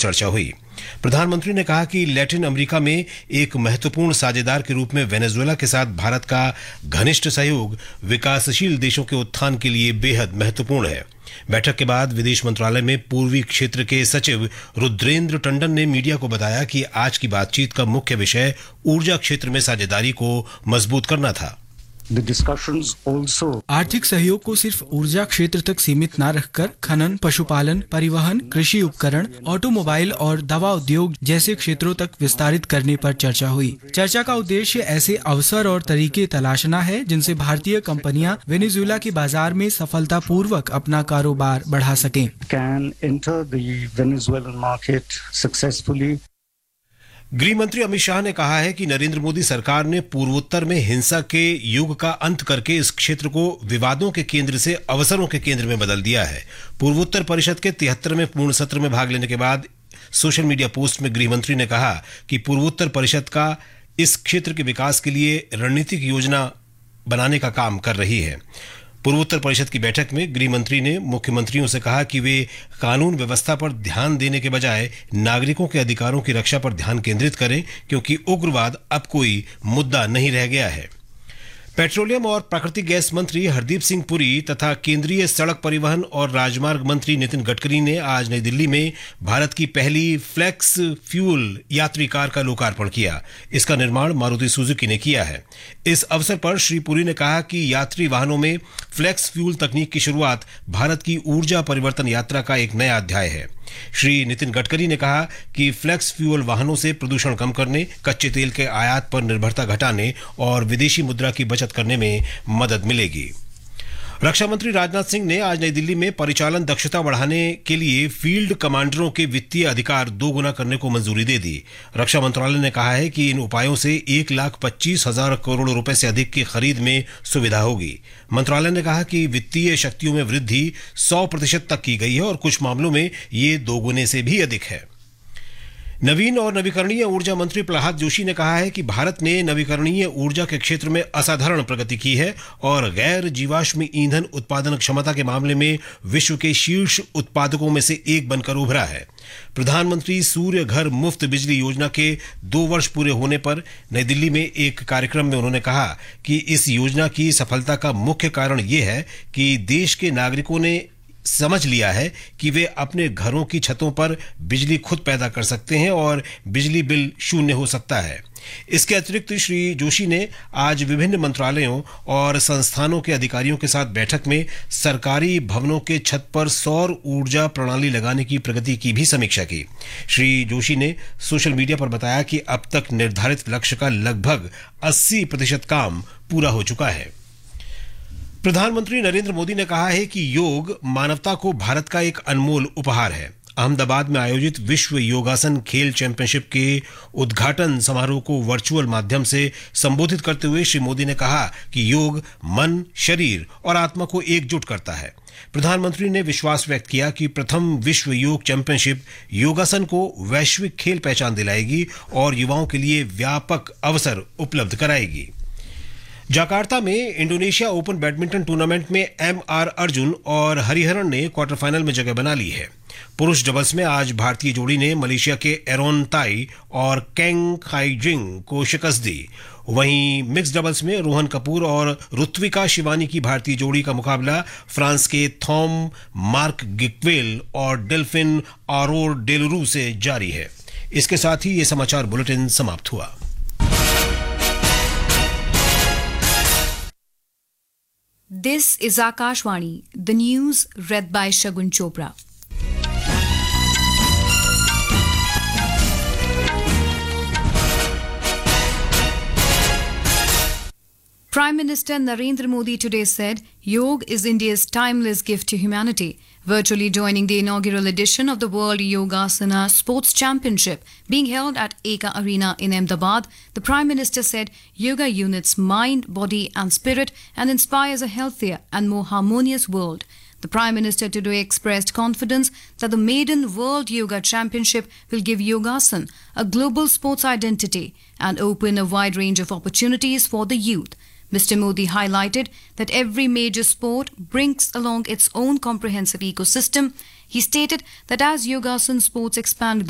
चर्चा हुई। प्रधानमंत्री ने कहा कि लैटिन अमेरिका में एक महत्वपूर्ण साझेदार के रूप में वेनेजुएला के साथ भारत का घनिष्ठ सहयोग विकासशील देशों के उत्थान के लिए बेहद महत्वपूर्ण है। बैठक के बाद विदेश मंत्रालय में पूर्वी क्षेत्र के सचिव रुद्रेंद्र टंडन ने मीडिया को बताया कि आज की बातचीत का मुख्य विषय ऊर्जा क्षेत्र में साझेदारी को मजबूत करना था। आर्थिक सहयोग को सिर्फ ऊर्जा क्षेत्र तक सीमित न रखकर खनन, पशुपालन, परिवहन, कृषि उपकरण, ऑटोमोबाइल और दवा उद्योग जैसे क्षेत्रों तक विस्तारित करने पर चर्चा हुई। चर्चा का उद्देश्य ऐसे अवसर और तरीके तलाशना है जिनसे भारतीय कंपनियां वेनेजुएला के बाजार में सफलतापूर्वक अपना कारोबार बढ़ा सकें। गृह मंत्री अमित शाह ने कहा है कि नरेंद्र मोदी सरकार ने पूर्वोत्तर में हिंसा के युग का अंत करके इस क्षेत्र को विवादों के केंद्र से अवसरों के केंद्र में बदल दिया है। पूर्वोत्तर परिषद के 73वें पूर्ण सत्र में भाग लेने के बाद सोशल मीडिया पोस्ट में गृह मंत्री ने कहा कि पूर्वोत्तर परिषद का इस क्षेत्र के विकास के लिए रणनीतिक योजना बनाने का काम कर रही है। पूर्वोत्तर परिषद की बैठक में गृह मंत्री ने मुख्यमंत्रियों से कहा कि वे कानून व्यवस्था पर ध्यान देने के बजाय नागरिकों के अधिकारों की रक्षा पर ध्यान केंद्रित करें, क्योंकि उग्रवाद अब कोई मुद्दा नहीं रह गया है। पेट्रोलियम और प्राकृतिक गैस मंत्री हरदीप सिंह पुरी तथा केंद्रीय सड़क परिवहन और राजमार्ग मंत्री नितिन गडकरी ने आज नई दिल्ली में भारत की पहली फ्लेक्स फ्यूल यात्री कार का लोकार्पण किया। इसका निर्माण मारुति सुजुकी ने किया है। इस अवसर पर श्री पुरी ने कहा कि यात्री वाहनों में फ्लेक्स फ्यूल तकनीक की शुरुआत भारत की ऊर्जा परिवर्तन यात्रा का एक नया अध्याय है। श्री नितिन गडकरी ने कहा कि फ्लेक्स फ्यूल वाहनों से प्रदूषण कम करने, कच्चे तेल के आयात पर निर्भरता घटाने और विदेशी मुद्रा की बचत करने में मदद मिलेगी। रक्षा मंत्री राजनाथ सिंह ने आज नई दिल्ली में परिचालन दक्षता बढ़ाने के लिए फील्ड कमांडरों के वित्तीय अधिकार 2 गुना करने को मंजूरी दे दी। रक्षा मंत्रालय ने कहा है कि इन उपायों से 1,25,000 करोड़ रुपए से अधिक की खरीद में सुविधा होगी। मंत्रालय ने कहा कि वित्तीय शक्तियों में वृद्धि 100% तक की गई है और कुछ मामलों में ये 2 गुने से भी अधिक है। नवीन और नवीकरणीय ऊर्जा मंत्री प्रहलाद जोशी ने कहा है कि भारत ने नवीकरणीय ऊर्जा के क्षेत्र में असाधारण प्रगति की है और गैर जीवाश्म ईंधन उत्पादन क्षमता के मामले में विश्व के शीर्ष उत्पादकों में से एक बनकर उभरा है। प्रधानमंत्री सूर्य घर मुफ्त बिजली योजना के 2 वर्ष पूरे होने पर नई दिल्ली में एक कार्यक्रम में उन्होंने कहा कि इस योजना की सफलता का मुख्य कारण ये है कि देश के नागरिकों ने समझ लिया है कि वे अपने घरों की छतों पर बिजली खुद पैदा कर सकते हैं और बिजली बिल शून्य हो सकता है। इसके अतिरिक्त श्री जोशी ने आज विभिन्न मंत्रालयों और संस्थानों के अधिकारियों के साथ बैठक में सरकारी भवनों के छत पर सौर ऊर्जा प्रणाली लगाने की प्रगति की भी समीक्षा की। श्री जोशी ने सोशल मीडिया पर बताया कि अब तक निर्धारित लक्ष्य का लगभग 80% काम पूरा हो चुका है। प्रधानमंत्री नरेंद्र मोदी ने कहा है कि योग मानवता को भारत का एक अनमोल उपहार है। अहमदाबाद में आयोजित विश्व योगासन खेल चैंपियनशिप के उद्घाटन समारोह को वर्चुअल माध्यम से संबोधित करते हुए श्री मोदी ने कहा कि योग मन, शरीर और आत्मा को एकजुट करता है। प्रधानमंत्री ने विश्वास व्यक्त किया कि प्रथम विश्व योग चैंपियनशिप योगासन को वैश्विक खेल पहचान दिलाएगी और युवाओं के लिए व्यापक अवसर उपलब्ध कराएगी। जकार्ता में इंडोनेशिया ओपन बैडमिंटन टूर्नामेंट में एम.आर. अर्जुन और हरिहरन ने क्वार्टर फाइनल में जगह बना ली है। पुरुष डबल्स में आज भारतीय जोड़ी ने मलेशिया के एरोन ताई और केंग खाईजिंग को शिकस्त दी। वहीं मिक्स डबल्स में रोहन कपूर और ऋत्विका शिवानी की भारतीय जोड़ी का मुकाबला फ्रांस के थॉम मार्क गिक्वेल और डेल्फिन आरोर डेलरू से जारी है। इसके साथ ही ये समाचार बुलेटिन समाप्त हुआ। This is Akashvani, the news read by Shagun Chopra. Prime Minister Narendra Modi today said, Yoga is India's timeless gift to humanity. Virtually joining the inaugural edition of the World Yogasana Sports Championship being held at Eka Arena in Ahmedabad, the Prime Minister said yoga unites mind, body and spirit and inspires a healthier and more harmonious world. The Prime Minister today expressed confidence that the maiden World Yoga Championship will give Yogasan a global sports identity and open a wide range of opportunities for the youth. Mr. Modi highlighted that every major sport brings along its own comprehensive ecosystem. He stated that as Yogasan sports expand